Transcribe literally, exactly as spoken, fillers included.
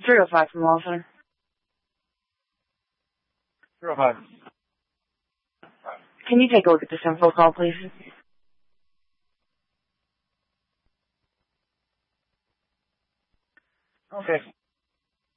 three oh five from Law Center. three oh five. Can you take a look at this info call, please? Okay.